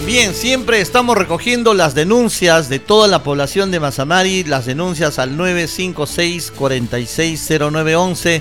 Bien, siempre estamos recogiendo las denuncias de toda la población de Mazamari, las denuncias al 956-460911,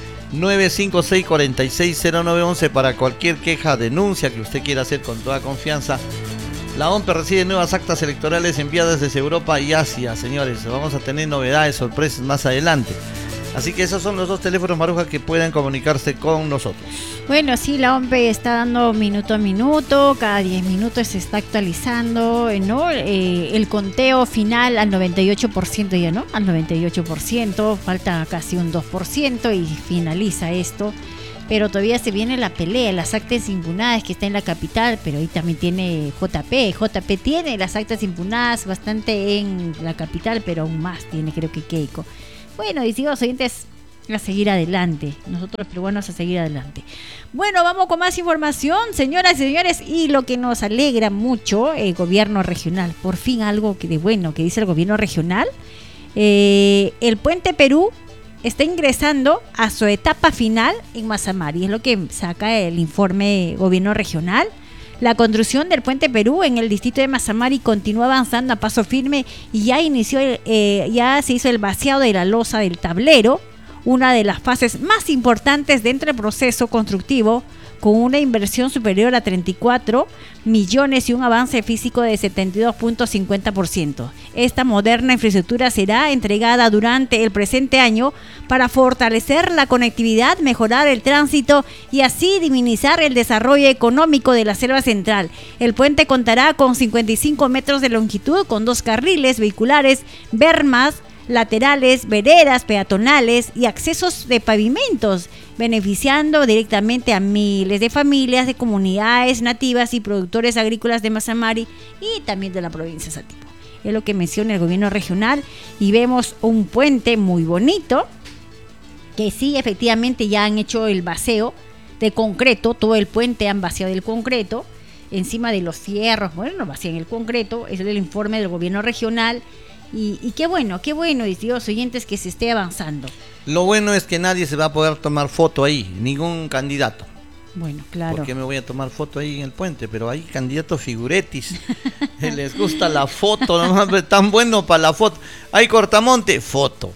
956-460911 para cualquier queja, denuncia que usted quiera hacer con toda confianza. La OMPE recibe nuevas actas electorales enviadas desde Europa y Asia, señores. Vamos a tener novedades, sorpresas más adelante. Así que esos son los dos teléfonos, Maruja, que pueden comunicarse con nosotros. Bueno, sí, la OMPE está dando minuto a minuto, cada 10 minutos se está actualizando, ¿no? El conteo final al 98% ya, ¿no? Al 98%, falta casi un 2% y finaliza esto. Pero todavía se viene la pelea, las actas impugnadas que está en la capital, pero ahí también tiene JP. JP tiene las actas impugnadas bastante en la capital, pero aún más tiene, creo que Keiko. Bueno, distinguidos oyentes, a seguir adelante. Nosotros peruanos a seguir adelante. Bueno, vamos con más información, señoras y señores, y lo que nos alegra mucho, el gobierno regional. Por fin algo de bueno que dice el gobierno regional. El Puente Perú está ingresando a su etapa final en Mazamari. Es lo que saca el informe gobierno regional. La construcción del Puente Perú en el distrito de Mazamari continúa avanzando a paso firme y ya ya se hizo el vaciado de la losa del tablero, una de las fases más importantes dentro del proceso constructivo, con una inversión superior a 34 millones y un avance físico de 72.50%. Esta moderna infraestructura será entregada durante el presente año para fortalecer la conectividad, mejorar el tránsito y así dinamizar el desarrollo económico de la selva central. El puente contará con 55 metros de longitud, con 2 carriles vehiculares, bermas laterales, veredas peatonales y accesos de pavimentos, beneficiando directamente a miles de familias de comunidades nativas y productores agrícolas de Mazamari y también de la provincia de Satipo. Es lo que menciona el gobierno regional y vemos un puente muy bonito que sí, efectivamente ya han hecho el vacío de concreto, todo el puente han vaciado el concreto encima de los fierros, bueno, vacían el concreto, ese es el informe del gobierno regional. Y qué bueno, distinguidos oyentes, que se esté avanzando. Lo bueno es que nadie se va a poder tomar foto ahí, ningún candidato. Bueno, claro. Porque me voy a tomar foto ahí en el puente, pero hay candidatos figuretis. Les gusta la foto, no, tan bueno para la foto. Hay Cortamonte, foto.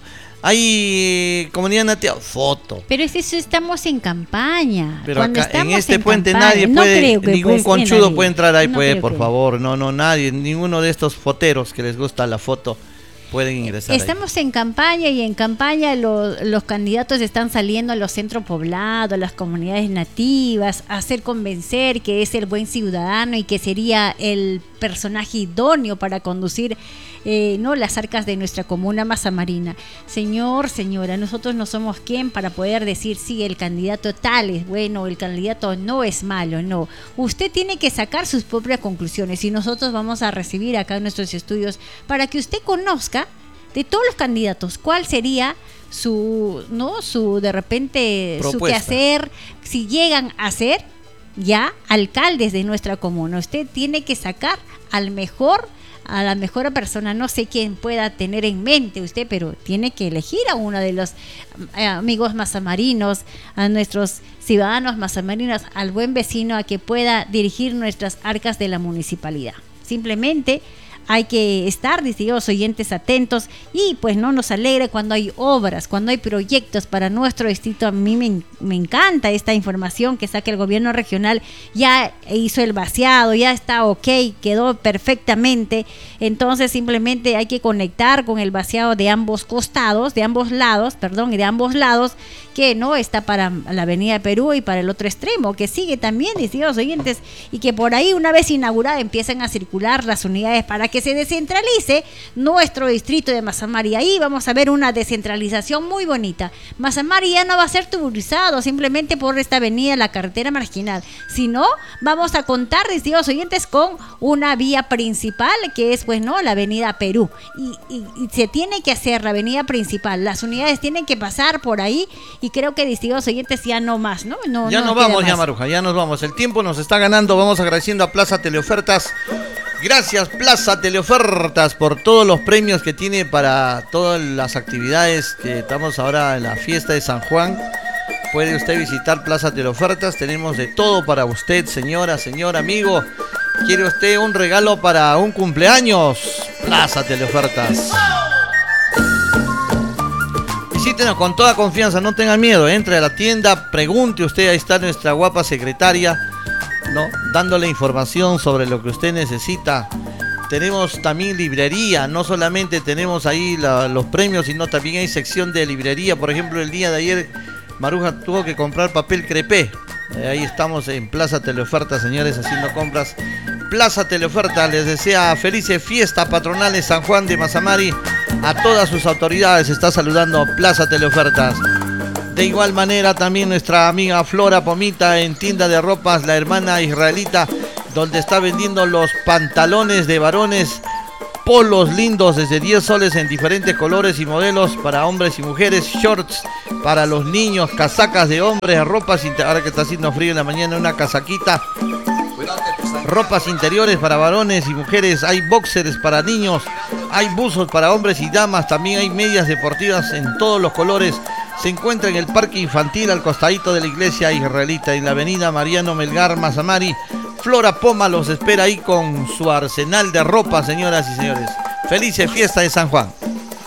Hay Comunidad Nativa, foto. Pero es eso, estamos en campaña. Pero acá, en este puente campaña, nadie puede, no ningún conchudo puede entrar ahí, no puede, por favor. No, nadie, ninguno de estos foteros que les gusta la foto pueden ingresar. Estamos ahí en campaña y en campaña los candidatos están saliendo a los centros poblados, a las comunidades nativas, a hacer convencer que es el buen ciudadano y que sería el personaje idóneo para conducir no las arcas de nuestra comuna mazamarina. Señor, señora, nosotros no somos quien para poder decir si el candidato tal es bueno, el candidato no es malo, no. Usted tiene que sacar sus propias conclusiones y nosotros vamos a recibir acá en nuestros estudios para que usted conozca de todos los candidatos cuál sería su de repente propuesta, su quehacer, si llegan a ser ya alcaldes de nuestra comuna. Usted tiene que sacar a la mejor persona, no sé quién pueda tener en mente usted, pero tiene que elegir a uno de los amigos mazamarinos, a nuestros ciudadanos mazamarinos, al buen vecino, a que pueda dirigir nuestras arcas de la municipalidad. Simplemente hay que estar, distinguidos oyentes, atentos y pues no nos alegra cuando hay obras, cuando hay proyectos para nuestro distrito. A mí me encanta esta información que saca el gobierno regional. Ya hizo el vaciado, ya está ok, quedó perfectamente. Entonces simplemente hay que conectar con el vaciado de ambos costados, de ambos lados, que no está para la avenida Perú y para el otro extremo, que sigue también, distinguidos oyentes, y que por ahí una vez inaugurada empiezan a circular las unidades para que se descentralice nuestro distrito de Mazamari. Ahí vamos a ver una descentralización muy bonita. Mazamari ya no va a ser tuburizado simplemente por esta avenida, la carretera marginal, sino vamos a contar, distinguidos oyentes, con una vía principal que es pues no la avenida Perú y se tiene que hacer la avenida principal, las unidades tienen que pasar por ahí y creo que, distinguidos oyentes, ya no más, ¿no? Ya nos vamos, ya Maruja, ya nos vamos, el tiempo nos está ganando. Vamos agradeciendo a Plaza Teleofertas. Gracias Plaza Teleofertas por todos los premios que tiene para todas las actividades que estamos ahora en la fiesta de San Juan. Puede usted visitar Plaza Teleofertas, tenemos de todo para usted, señora, señor, amigo. ¿Quiere usted un regalo para un cumpleaños? Plaza Teleofertas. Visítenos con toda confianza, no tenga miedo. Entre a la tienda, pregunte usted, ahí está nuestra guapa secretaria, ¿no? Dándole información sobre lo que usted necesita. Tenemos también librería, no solamente tenemos ahí los premios, sino también hay sección de librería. Por ejemplo, el día de ayer Maruja tuvo que comprar papel crepé. Ahí estamos en Plaza Teleoferta, señores, haciendo compras. Plaza Teleoferta les desea felices fiestas patronales San Juan de Mazamari. A todas sus autoridades está saludando Plaza Teleofertas. De igual manera también nuestra amiga Flora Pomita en tienda de ropas La Hermana Israelita, donde está vendiendo los pantalones de varones, polos lindos desde 10 soles en diferentes colores y modelos para hombres y mujeres, shorts para los niños, casacas de hombres, ropas, ahora que está haciendo frío en la mañana, una casaquita, ropas interiores para varones y mujeres, hay boxers para niños, hay buzos para hombres y damas, también hay medias deportivas en todos los colores. Se encuentra en el parque infantil al costadito de la iglesia israelita, en la avenida Mariano Melgar, Mazamari. Flora Poma los espera ahí con su arsenal de ropa, señoras y señores. Felices fiestas de San Juan.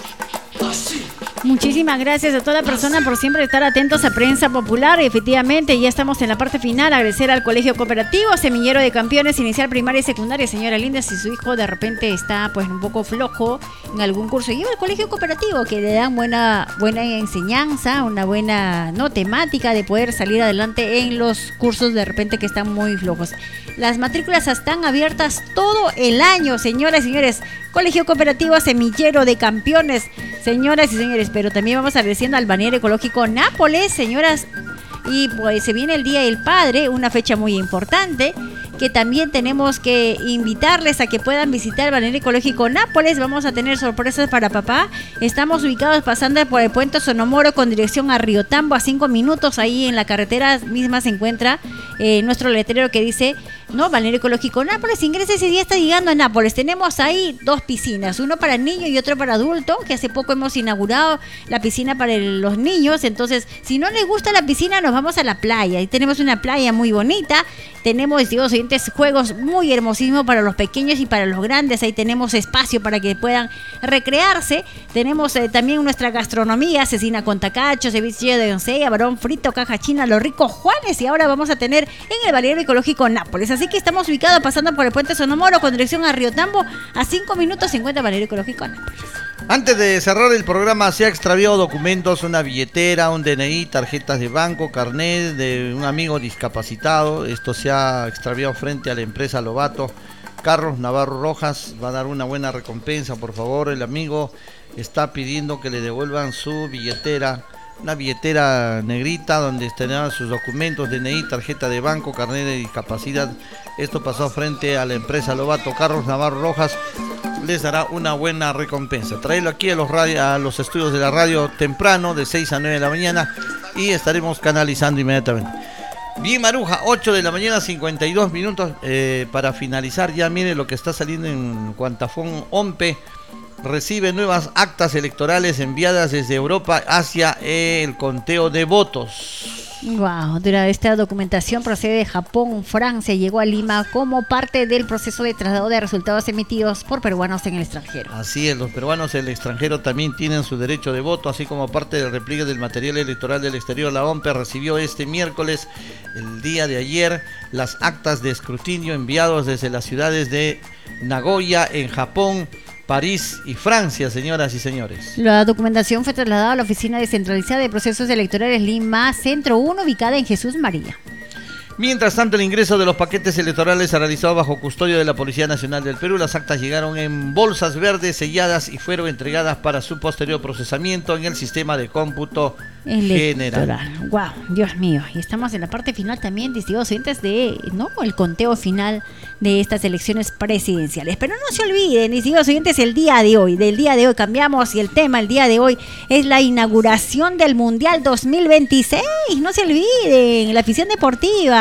Muchísimas gracias a toda persona por siempre estar atentos a Prensa Popular. Efectivamente, ya estamos en la parte final. Agradecer al Colegio Cooperativo, Semillero de Campeones, Inicial, Primaria y Secundaria. Señora Linda, si su hijo de repente está pues un poco flojo en algún curso, lleva al Colegio Cooperativo, que le dan buena enseñanza, una buena temática de poder salir adelante en los cursos de repente que están muy flojos. Las matrículas están abiertas todo el año, señoras y señores. Colegio Cooperativo Semillero de Campeones, señoras y señores, pero también vamos agradeciendo al balneario ecológico Nápoles, señoras, y pues se viene el Día del Padre, una fecha muy importante, que también tenemos que invitarles a que puedan visitar el balneario ecológico Nápoles. Vamos a tener sorpresas para papá. Estamos ubicados pasando por el puente Sonomoro con dirección a Río Tambo, a 5 minutos. Ahí en la carretera misma se encuentra nuestro letrero que dice balneario ecológico Nápoles. Ingrese ese día, está llegando a Nápoles. Tenemos ahí 2 piscinas, uno para niños y otro para adulto, que hace poco hemos inaugurado la piscina para los niños. Entonces, si no les gusta la piscina, nos vamos a la playa. Ahí tenemos una playa muy bonita. Tenemos, juegos muy hermosísimos para los pequeños y para los grandes. Ahí tenemos espacio para que puedan recrearse. Tenemos también nuestra gastronomía, cecina con tacacho, ceviche de oncella, varón frito, caja china, los ricos Juanes. Y ahora vamos a tener en el balneario ecológico Nápoles. Así que estamos ubicados pasando por el puente Sonomoro con dirección a Río Tambo. A 5 minutos se encuentra el balneario ecológico Nápoles. Antes de cerrar el programa, se ha extraviado documentos, una billetera, un DNI, tarjetas de banco, carnet de un amigo discapacitado. Esto se ha extraviado frente a la empresa Lobato. Carlos Navarro Rojas va a dar una buena recompensa, por favor. El amigo está pidiendo que le devuelvan su billetera, una billetera negrita donde tendrán sus documentos, DNI, tarjeta de banco, carnet de discapacidad. Esto pasó frente a la empresa Lobato. Carlos Navarro Rojas les dará una buena recompensa. Traerlo aquí a los estudios de la radio temprano, de 6 a 9 de la mañana, y estaremos canalizando inmediatamente. Bien, Maruja, 8 de la mañana, 52 minutos. Para finalizar, ya mire lo que está saliendo en Cuantafón. OMPE recibe nuevas actas electorales enviadas desde Europa hacia el conteo de votos. Wow, esta documentación procede de Japón, Francia, llegó a Lima como parte del proceso de traslado de resultados emitidos por peruanos en el extranjero. Así es, los peruanos en el extranjero también tienen su derecho de voto, así como parte del repliegue del material electoral del exterior. La OMPE recibió este miércoles, el día de ayer, las actas de escrutinio enviados desde las ciudades de Nagoya, en Japón, París y Francia, señoras y señores. La documentación fue trasladada a la Oficina Descentralizada de Procesos Electorales Lima, Centro 1, ubicada en Jesús María. Mientras tanto, el ingreso de los paquetes electorales se realizó bajo custodia de la Policía Nacional del Perú. Las actas llegaron en bolsas verdes selladas y fueron entregadas para su posterior procesamiento en el sistema de cómputo general. Wow, Dios mío. Y estamos en la parte final también, distinguidos oyentes, de el conteo final de estas elecciones presidenciales. Pero no se olviden, distinguidos oyentes, del día de hoy cambiamos, y el tema el día de hoy es la inauguración del Mundial 2026. No se olviden, la afición deportiva.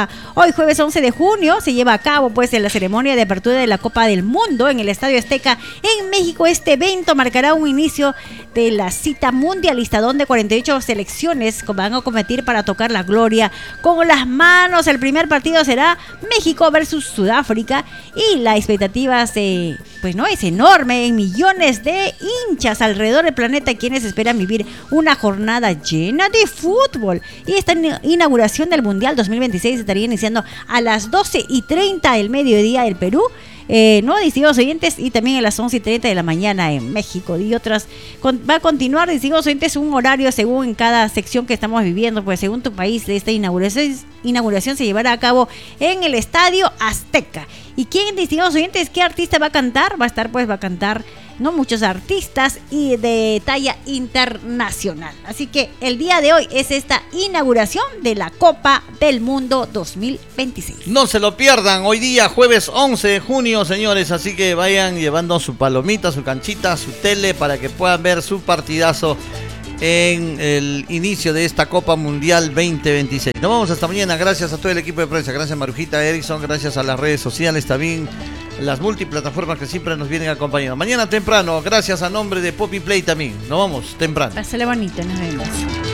FIFA. Hoy jueves 11 de junio se lleva a cabo pues la ceremonia de apertura de la Copa del Mundo en el Estadio Azteca en México. Este evento marcará un inicio de la cita mundialista donde 48 selecciones van a competir para tocar la gloria con las manos. El primer partido será México versus Sudáfrica y la expectativa es enorme en millones de hinchas alrededor del planeta quienes esperan vivir una jornada llena de fútbol. Y esta inauguración del Mundial 2026 estaría iniciando a las 12:30 del mediodía del Perú. Distinguidos oyentes, y también a las 11:30 de la mañana en México y otras. Va a continuar, distinguidos oyentes, un horario según en cada sección que estamos viviendo, pues según tu país. Esta inauguración se llevará a cabo en el Estadio Azteca. ¿Y quién, distinguidos oyentes, qué artista va a cantar? Va a cantar muchos artistas y de talla internacional. Así que el día de hoy es esta inauguración de la Copa del Mundo 2026. No se lo pierdan, hoy día jueves 11 de junio, señores, así que vayan llevando su palomita, su canchita, su tele para que puedan ver su partidazo en el inicio de esta Copa Mundial 2026. Nos vamos hasta mañana, gracias a todo el equipo de prensa, gracias Marujita Erickson, gracias a las redes sociales también, las multiplataformas que siempre nos vienen acompañando. Mañana temprano, gracias a nombre de Poppy Play también. Nos vamos temprano. Pásale bonito, nos vemos.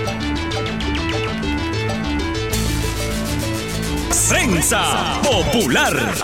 Prensa Popular.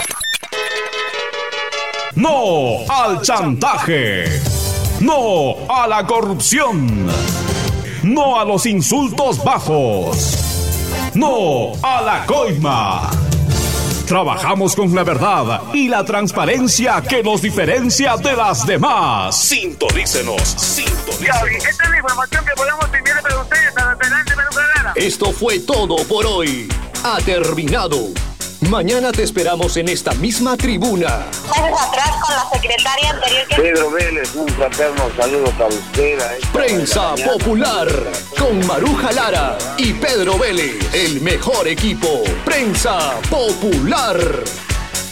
No al chantaje. No a la corrupción. No a los insultos bajos. No a la coima. Trabajamos con la verdad y la transparencia que nos diferencia de las demás. Sintonícenos. Esta es la información que podemos enviar para ustedes. Adelante, Perú. Esto fue todo por hoy. Ha terminado. Mañana te esperamos en esta misma tribuna. Meses atrás con la secretaria anterior que... Pedro Vélez, un fraterno saludo para usted. Prensa Popular con Maruja Lara y Pedro Vélez. El mejor equipo. Prensa Popular.